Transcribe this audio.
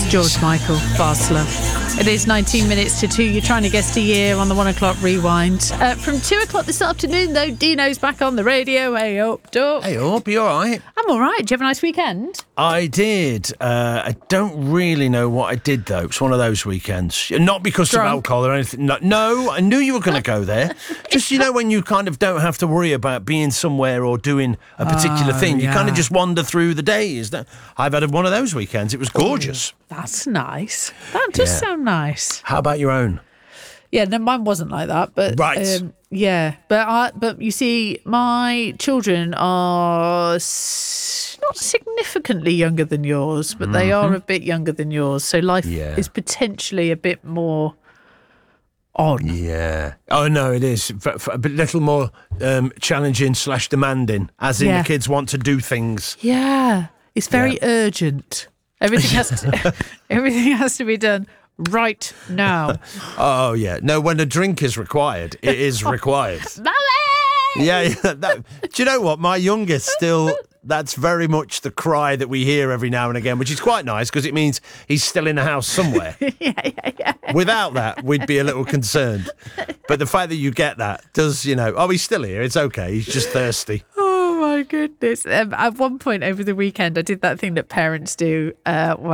George Michael, Vast Love. It is 19 minutes to 2. You're trying to guess the year on the 1 o'clock rewind. From 2 o'clock this afternoon, though, Dino's back on the radio. Hey up, Duck. Hey up, you all right? I'm all right. Did you have a nice weekend? I did. I don't really know what I did, though. It's one of those weekends. Not because of alcohol or anything. No, I knew you were going to go there. Just, when you kind of don't have to worry about being somewhere or doing a particular thing. You kind of just wander through the days. I've had one of those weekends. It was gorgeous. That's nice. That does sound nice. How about your own? Yeah, no, mine wasn't like that, but right. But you see, my children are not significantly younger than yours, but they are a bit younger than yours. So life is potentially a bit more on. Yeah. Oh no, it is a little more challenging / demanding, as in the kids want to do things. Yeah, it's very urgent. Everything has to be done right now. Oh yeah. No, when a drink is required, it is required. Mummy! Yeah. Do you know what? My youngest still. That's very much the cry that we hear every now and again, which is quite nice because it means he's still in the house somewhere. Yeah. Without that, we'd be a little concerned. But the fact that you get that does, he's still here. It's okay. He's just thirsty. Oh my goodness. At one point over the weekend, I did that thing that parents do